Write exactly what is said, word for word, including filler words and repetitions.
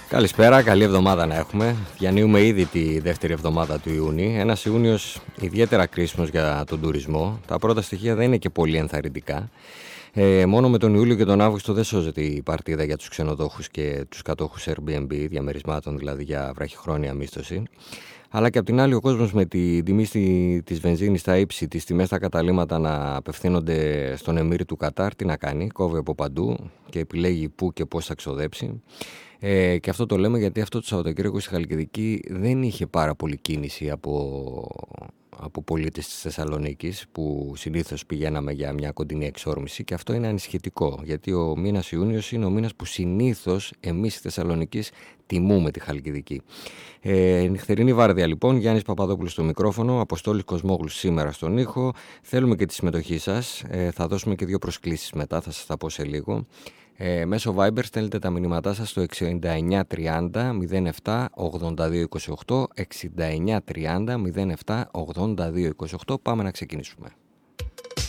Καλησπέρα, καλή εβδομάδα να έχουμε. Διανύουμε ήδη τη δεύτερη εβδομάδα του Ιούνιου. Ένας Ιούνιος ιδιαίτερα κρίσιμος για τον τουρισμό. Τα πρώτα στοιχεία δεν είναι και πολύ ενθαρρυντικά. Ε, μόνο με τον Ιούλιο και τον Αύγουστο δεν σώζεται η παρτίδα για τους ξενοδόχους και τους κατόχους Airbnb, διαμερισμάτων δηλαδή για βραχυχρόνια μίσθωση. Αλλά και απ' την άλλη ο κόσμος με τη τιμή της βενζίνης στα ύψη, τις τιμές στα καταλύματα να απευθύνονται στον Εμμύρη του Κατάρ, τι να κάνει, κόβει από παντού και επιλέγει πού και πώς θα ξοδέψει. Ε, και αυτό το λέμε γιατί αυτό το Σαββατοκύριακο στη Χαλκιδική δεν είχε πάρα πολύ κίνηση από, από πολίτες της Θεσσαλονίκης, που συνήθως πηγαίναμε για μια κοντινή εξόρμηση, και αυτό είναι ανησυχητικό γιατί ο μήνας Ιούνιος είναι ο μήνας που συνήθως εμείς στη Θεσσαλονίκη τιμούμε τη Χαλκιδική. Ε, νυχτερινή βάρδια λοιπόν, Γιάννης Παπαδόπουλος στο μικρόφωνο, Αποστόλης Κοσμόγλου σήμερα στον ήχο. Θέλουμε και τη συμμετοχή σας, ε, θα δώσουμε και δύο προσκλήσεις μετά, θα σας τα πω σε λίγο. Ε, μέσω Viber στέλνετε τα μηνύματά σας στο εξήντα εννιά τριάντα μηδέν επτά ογδόντα δύο είκοσι οκτώ, εξήντα εννιά τριάντα μηδέν επτά ογδόντα δύο είκοσι οκτώ. Πάμε να ξεκινήσουμε.